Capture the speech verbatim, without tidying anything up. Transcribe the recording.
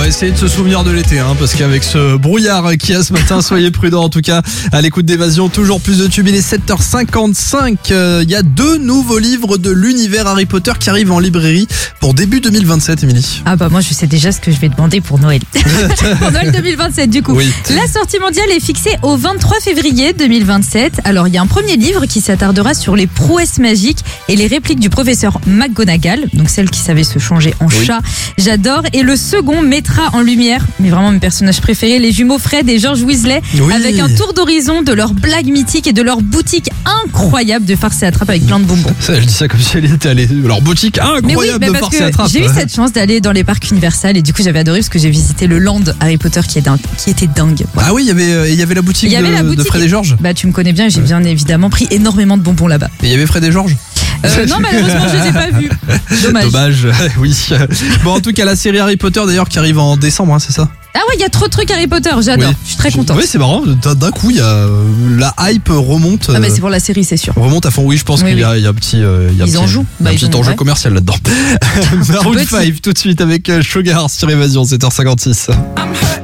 va essayer de se souvenir de l'été, hein, parce qu'avec ce brouillard qu'il y a ce matin, soyez prudents en tout cas à l'écoute d'Évasion. Toujours plus de tubes, il est sept heures cinquante-cinq. Il euh, y a deux nouveaux livres de l'univers Harry Potter qui arrivent en librairie pour début deux mille vingt-sept, Émilie. Ah bah moi je sais déjà ce que je vais demander pour Noël. Pour Noël deux mille vingt-sept du coup. Oui. La sortie mondiale est fixée au vingt-trois février deux mille vingt-sept. Alors il y a un premier livre qui s'attardera sur les prouesses magiques et les répliques du professeur McGonagall, donc celle qui savait se changer en Oui. chat. J'adore. Et le second mettra en lumière, mais vraiment mes personnages préférés, les jumeaux Fred et George Weasley, Oui. avec un tour d'horizon de leurs blagues mythiques et de leur boutique incroyable de farce et attrape avec plein de bonbons. Ça, je dis ça comme si elle était allée. Leur boutique incroyable Mais oui, mais de parce farce et que attrape. j'ai eu cette chance d'aller dans les parcs Universal et du coup j'avais adoré parce que j'ai visité le land Harry Potter qui, est dingue, qui était dingue. Voilà. Ah oui, il y avait, euh, il y avait la boutique, Il y avait de, la de boutique. Fred et George. Bah tu me connais bien, j'ai bien évidemment pris énormément de bonbons là-bas. Et il y avait Fred et George. Euh, non malheureusement je les ai pas vus. Dommage. Dommage, oui. Bon, en tout cas, la série Harry Potter d'ailleurs qui arrive en décembre, hein, c'est ça? Ah ouais, il y a trop de trucs Harry Potter, j'adore. Oui. Je suis très contente. Oui, c'est marrant. D'un d'un coup, il y a euh, la hype remonte. Ah bah euh, c'est pour la série, c'est sûr. Remonte à fond. Oui, je pense Oui, qu'il y oui. a, il y a un petit, euh, il y a un Ils petit, en jouent. il y a Bah, un ils petit ont- enjeu ouais. commercial là-dedans. Maroon Petit. cinq tout de suite avec euh, Sugar sur Évasion, sept heures cinquante-six.